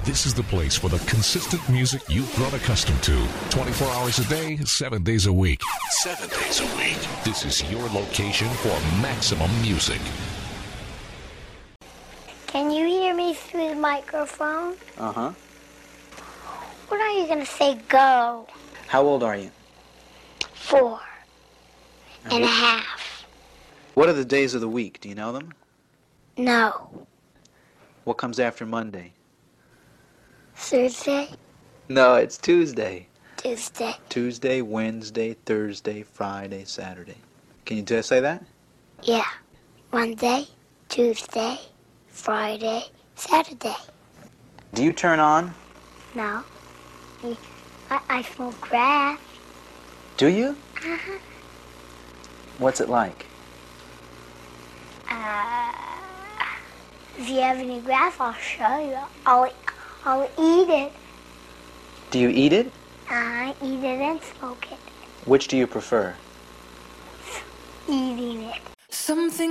This is the place for the consistent music you've grown accustomed to. 24 hours a day, 7 days a week. 7 days a week. This is your location for maximum music. Can you hear me through the microphone? Uh-huh. When are you going to say go? How old are you? 4 and a half. What are the days of the week? Do you know them? No. What comes after Monday? Thursday? No, it's Tuesday. Tuesday. Tuesday, Wednesday, Thursday, Friday, Saturday. Can you just say that? Yeah. Monday, Tuesday, Friday, Saturday. Do you turn on? No. I smoke grass. Do you? Uh-huh. What's it like? If you have any grass, I'll show you. I'll eat it. Do you eat it? I eat it and smoke it. Which do you prefer? Eating it. Something